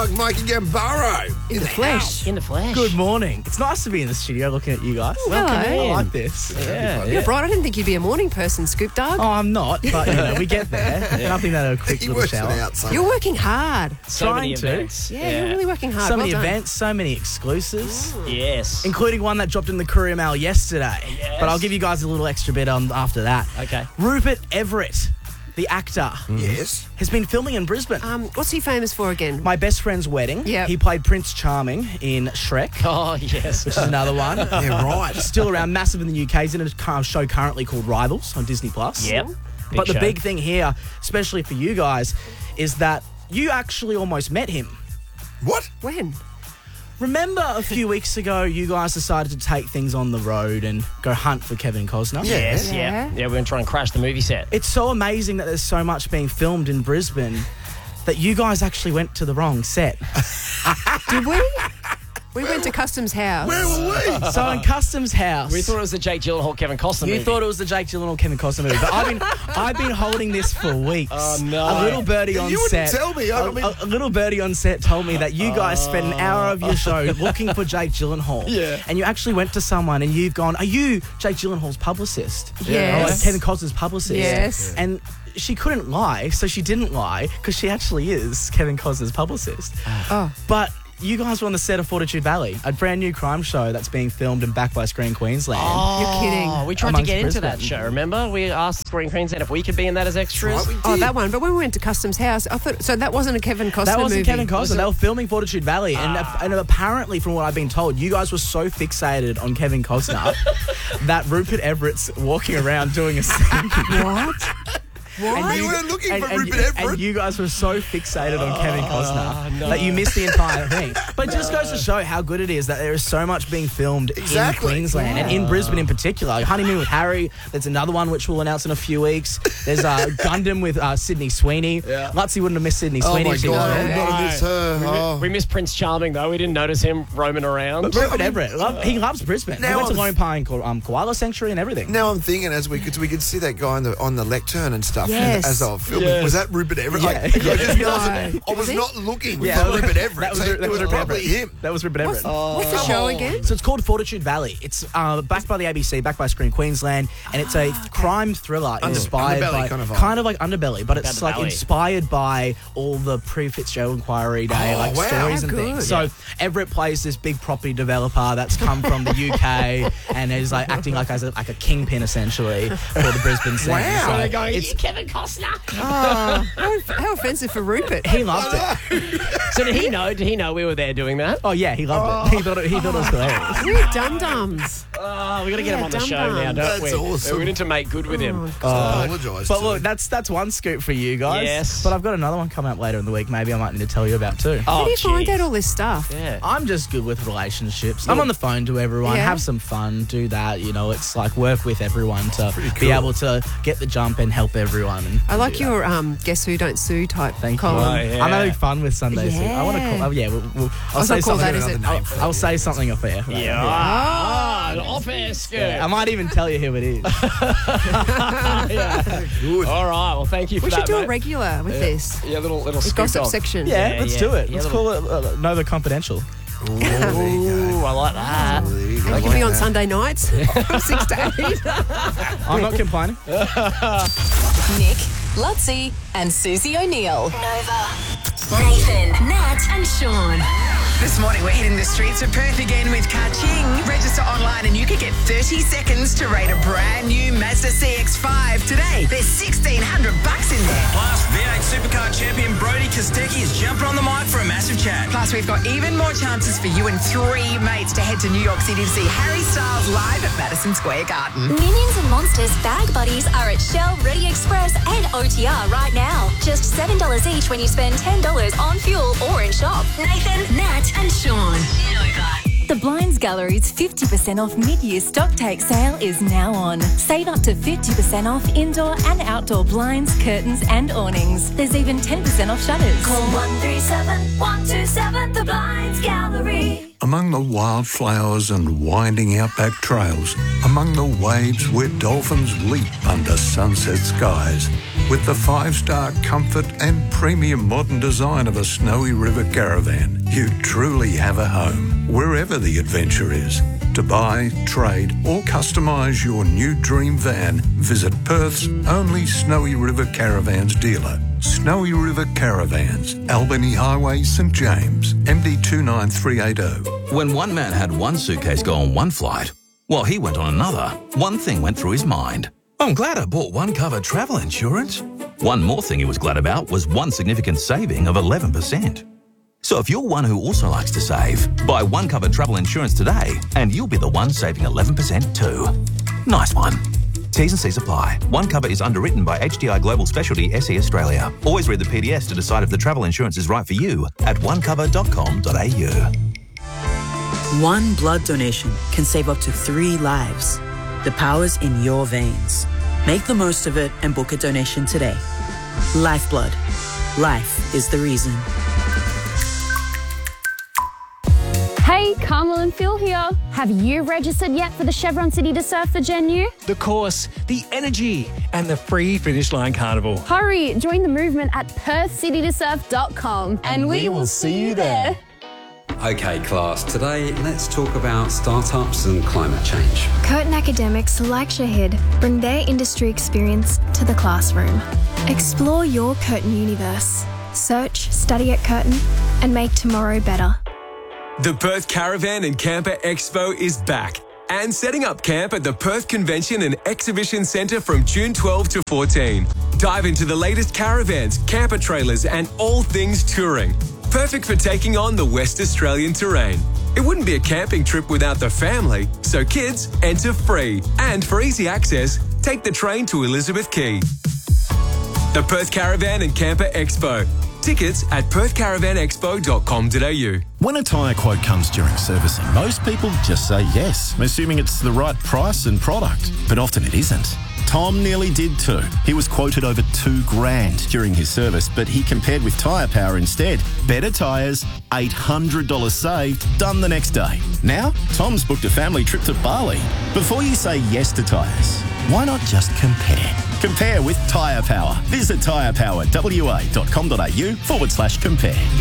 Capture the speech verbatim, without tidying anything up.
Dog, Mikey Gambaro. In, in the, the flesh. In the flesh. Good morning. It's nice to be in the studio looking at you guys. Ooh, Welcome hello. in. I like this. Yeah. You're bright. I didn't think you'd be a morning person, Scoop Dog. Oh, I'm not, but you know, we get there. Nothing that a quick He little works it shower. out, son. You're working hard. So Trying many to. events. Yeah, you're really working hard. So well many done. events, so many exclusives, Yes. including one that dropped in the Courier Mail yesterday. Yes. But I'll give you guys a little extra bit on after that. Okay. Rupert Everett, the actor, Yes. has been filming in Brisbane. Um, what's he famous for again? My best friend's wedding. Yep. He played Prince Charming in Shrek, Oh, yes. which is another one. Yeah, right. Still around, massive in the U K. He's in a kind of show currently called Rivals on Disney Plus. Yep. But the show. big thing here, especially for you guys, is that you actually almost met him. What? When? Remember a few weeks ago, you guys decided to take things on the road and go hunt for Kevin Costner? Yeah. Yes, yeah. Yeah. Yeah, we're going to try and crash the movie set. It's so amazing that there's so much being filmed in Brisbane that you guys actually went to the wrong set. Did we? We went to Customs House. Where were we? So in Customs House, We thought it was the Jake Gyllenhaal, Kevin Costner you movie. thought it was the Jake Gyllenhaal Kevin Costner movie, but I've been I've been holding this for weeks. Oh, no. A little birdie on You wouldn't set. tell me. I a, mean- a- a little birdie on set told me that you guys spent an hour of your show looking for Jake Gyllenhaal. Yeah. And you actually went to someone and you've gone, "Are you Jake Gyllenhaal's publicist?" Yes. Or like Kevin Costner's publicist. Yes. And she couldn't lie, so she didn't lie because she actually is Kevin Costner's publicist. Oh. But you guys were on the set of Fortitude Valley, a brand new crime show that's being filmed and backed by Screen Queensland. You're kidding. Oh, we tried Amongst to get into that Brisbane. show, remember? We asked Screen Queensland if we could be in that as extras. Right, we Oh, did. that one. But when we went to Customs House, I thought so. That wasn't a Kevin Costner That wasn't movie. Kevin Costner. They were filming Fortitude Valley, and, Ah. and apparently, from what I've been told, you guys were so fixated on Kevin Costner that Rupert Everett's walking around doing a scene. What? What? We weren't looking and, for and, Rupert you- Everett. and you guys were so fixated on Kevin Costner no. that you missed the entire thing. But it just goes to show how good it is that there is so much being filmed Exactly. in Queensland and in Brisbane in particular. Honeymoon with Harry, there's another one which we'll announce in a few weeks. There's uh, Gundam with uh, Sydney Sweeney. Yeah. Lutzi wouldn't have missed Sydney Oh Sweeney. my if she was God, I there. would not have missed her. Oh. We missed Prince Charming, though. We didn't notice him roaming around. Rupert Everett, love, he loves Brisbane. Now he went to I'm- Lone Pine Ko- um, Koala Sanctuary and everything. Now I'm thinking as we could we could see that guy on the on the lectern and stuff Yes. as I was filming. Yes. Was that Rupert Everett? Yeah. I, I just No. wasn't. I was it? not looking Yeah, for Rupert Everett. That was, so that it was was Rupert probably Everett. him. That was Rupert Everett. What's the come show on. again? So it's called Fortitude Valley. It's uh, backed by the A B C, backed by Screen Queensland, and it's a crime thriller inspired Underbelly by kind of vibe. like Underbelly, but it's Underbelly like Valley. inspired by all the pre-Fitzgerald Inquiry Day Oh, like wow. stories How and good. things. So Everett plays this big property developer that's come from the U K and is like acting like as a, like a kingpin essentially for the Brisbane scene. Wow. So They're going, it's, "You Kevin Costner." Oh, how, how offensive for Rupert. he loved it. So did he know? Did he know we were there doing that? Oh yeah, he loved it. He thought it, he thought it was hilarious. We're dum-dums. Oh, we got to get Yeah, him on the dum show dum. now, don't That's we? awesome. We need to make good with him. I apologise. But to look, him. that's that's one scoop for you guys. Yes. But I've got another one coming up later in the week. Maybe I might need to tell you about too. Oh, How do you find geez. out all this stuff? Yeah. I'm just good with relationships. I'm on the phone to everyone, Yeah. have some fun, do that. You know, it's like work with everyone to Pretty be cool. able to get the jump and help everyone. And I like do that. your um, guess who, don't sue type Thank column. you. Oh, yeah. I'm having fun with Sunday. So I want to Yeah. call. Oh, yeah, we'll, we'll, I'll I'll say not call something. that, is it? Another name for it. I'll, I'll say something off air. Yeah. Ah, an office scoop. I might even tell you who it is. Good. All right. Well, thank you for We that, should do mate. a regular with this. Yeah, little little The scoop gossip dog. section. Yeah, Yeah, let's yeah. do it. Yeah, Let's little- call it uh, Nova Confidential. Ooh, there you go. Ooh, I like that. There you go. And you can be on Sunday nights from six to eight. I'm not complaining. Nick, Lutzi, and Susie O'Neill. Nova. Nathan, Nat, and Sean. This morning we're hitting the streets of Perth again with Kaching. Register online and you could get thirty seconds to rate a brand new Mazda C X five today. There's sixteen hundred bucks in there. Plus, V eight Supercar champion Brody Kostecki is jumping on the mic for a massive chat. Plus we've got even more chances for you and three mates to head to New York City to see Harry Styles live at Madison Square Garden. Minions and Monsters bag buddies are at Shell, Ready Express, and O T R right now. Just seven dollars each when you spend ten dollars on fuel or in shop. Nathan, Nat, and Sean. Nova. The Blinds Gallery's fifty percent off mid-year stock take sale is now on. Save up to fifty percent off indoor and outdoor blinds, curtains and awnings. There's even ten percent off shutters. Call one three seven, one two seven, The Blinds Gallery. Among the wildflowers and winding outback trails, among the waves where dolphins leap under sunset skies, With the five-star comfort and premium modern design of a Snowy River Caravan, you truly have a home, wherever the adventure is. To buy, trade or customise your new dream van, visit Perth's only Snowy River Caravans dealer. Snowy River Caravans, Albany Highway, St James, M D two nine three eight zero. When one man had one suitcase go on one flight, while he went on another, one thing went through his mind. I'm glad I bought One Cover travel insurance. One more thing he was glad about was one significant saving of eleven percent. So if you're one who also likes to save, buy One Cover travel insurance today and you'll be the one saving eleven percent too. Nice one. T's and C's apply. One Cover is underwritten by H D I Global Specialty S E Australia. Always read the P D S to decide if the travel insurance is right for you at one cover dot com dot a u. One blood donation can save up to three lives. The power's in your veins. Make the most of it and book a donation today. Lifeblood. Life is the reason. Hey, Carmel and Phil here. Have you registered yet for the Chevron City to Surf for Gen U? The course, the energy, and the free Finish Line Carnival. Hurry, join the movement at perth city to surf dot com and we will see you there. Okay, class, today let's talk about startups and climate change. Curtin academics like Shahid bring their industry experience to the classroom. Explore your Curtin universe. Search, study at Curtin, and make tomorrow better. The Perth Caravan and Camper Expo is back and setting up camp at the Perth Convention and Exhibition Centre from June twelfth to fourteen. Dive into the latest caravans, camper trailers and all things touring. Perfect for taking on the West Australian terrain. It wouldn't be a camping trip without the family, so kids enter free. And for easy access, take the train to Elizabeth Quay. The Perth Caravan and Camper Expo. Tickets at perth caravan expo dot com dot a u. When a tyre quote comes during servicing, most people just say yes, assuming it's the right price and product. But often it isn't. Tom nearly did too. He was quoted over two grand during his service, but he compared with Tyre Power instead. Better tyres, eight hundred dollars saved, done the next day. Now, Tom's booked a family trip to Bali. Before you say yes to tyres, why not just compare? Compare with Tyre Power. Visit tyrepower w a dot com dot a u forward slash compare.